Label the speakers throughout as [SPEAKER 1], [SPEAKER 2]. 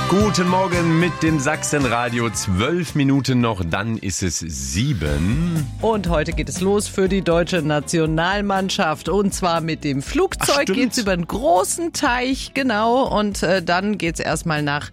[SPEAKER 1] Guten Morgen mit dem Sachsenradio. 12 Minuten noch, dann ist es 7.
[SPEAKER 2] Und heute geht es los für die deutsche Nationalmannschaft. Und zwar mit dem Flugzeug geht's über einen großen Teich, genau. Und dann geht's erstmal nach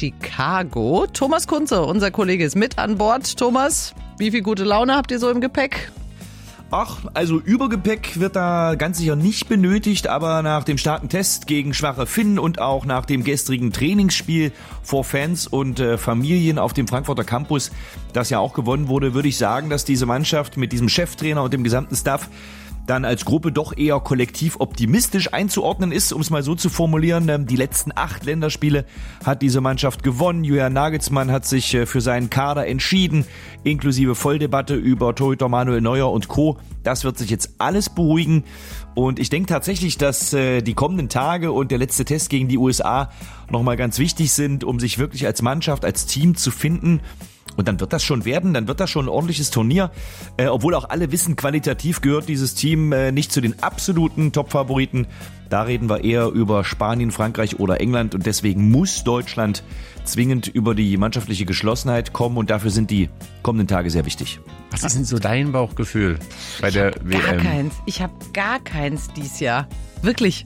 [SPEAKER 2] Chicago. Thomas Kunze, unser Kollege, ist mit an Bord. Thomas, wie viel gute Laune habt ihr so im Gepäck?
[SPEAKER 3] Ach, also Übergepäck wird da ganz sicher nicht benötigt, aber nach dem starken Test gegen schwache Finnen und auch nach dem gestrigen Trainingsspiel vor Fans und Familien auf dem Frankfurter Campus, das ja auch gewonnen wurde, würde ich sagen, dass diese Mannschaft mit diesem Cheftrainer und dem gesamten Staff dann als Gruppe doch eher kollektiv optimistisch einzuordnen ist, um es mal so zu formulieren. Die letzten 8 Länderspiele hat diese Mannschaft gewonnen. Julian Nagelsmann hat sich für seinen Kader entschieden, inklusive Volldebatte über Torhüter Manuel Neuer und Co. Das wird sich jetzt alles beruhigen. Und ich denke tatsächlich, dass die kommenden Tage und der letzte Test gegen die USA nochmal ganz wichtig sind, um sich wirklich als Mannschaft, als Team zu finden. Und dann wird das schon werden, dann wird das schon ein ordentliches Turnier. Obwohl auch alle wissen, qualitativ gehört dieses Team nicht zu den absoluten Top-Favoriten. Da reden wir eher über Spanien, Frankreich oder England. Und deswegen muss Deutschland zwingend über die mannschaftliche Geschlossenheit kommen. Und dafür sind die kommenden Tage sehr wichtig.
[SPEAKER 1] Was ist denn so dein Bauchgefühl bei der WM?
[SPEAKER 2] Ich habe gar keins dieses Jahr. Wirklich.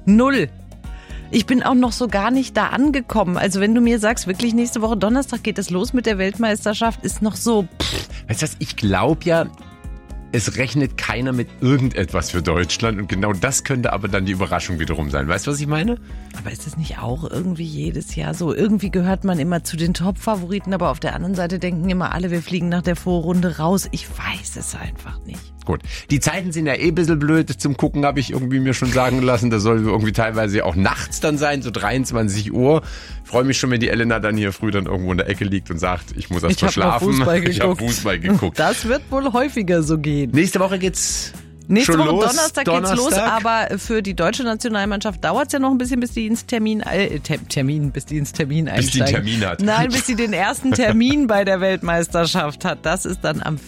[SPEAKER 2] 0. Ich bin auch noch so gar nicht da angekommen. Also wenn du mir sagst, wirklich nächste Woche Donnerstag geht es los mit der Weltmeisterschaft, ist noch so...
[SPEAKER 1] Weißt du was, ich glaube ja, es rechnet keiner mit irgendetwas für Deutschland und genau das könnte aber dann die Überraschung wiederum sein. Weißt du, was ich meine?
[SPEAKER 2] Aber ist das nicht auch irgendwie jedes Jahr so? Irgendwie gehört man immer zu den Top-Favoriten, aber auf der anderen Seite denken immer alle, wir fliegen nach der Vorrunde raus. Ich weiß es einfach nicht.
[SPEAKER 1] Gut, die Zeiten sind ja ein bisschen blöd zum Gucken, habe ich irgendwie mir schon sagen lassen. Das soll irgendwie teilweise auch nachts dann sein, so 23 Uhr. Ich freue mich schon, wenn die Elena dann hier früh dann irgendwo in der Ecke liegt und sagt, ich muss erst mal schlafen. Ich habe Fußball geguckt.
[SPEAKER 2] Das wird wohl häufiger so gehen.
[SPEAKER 1] Nächste Woche geht's
[SPEAKER 2] Nächste
[SPEAKER 1] schon
[SPEAKER 2] Woche
[SPEAKER 1] los.
[SPEAKER 2] Donnerstag geht's los, aber für die deutsche Nationalmannschaft dauert es ja noch ein bisschen, bis die ins Termin einsteigen.
[SPEAKER 1] Bis die einen Termin hat.
[SPEAKER 2] Nein, bis sie den ersten Termin bei der Weltmeisterschaft hat. Das ist dann am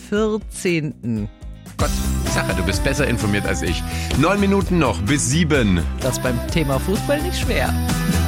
[SPEAKER 2] 14.
[SPEAKER 1] Gott, ich sag ja, du bist besser informiert als ich. 9 Minuten noch bis 7.
[SPEAKER 2] Das ist beim Thema Fußball nicht schwer.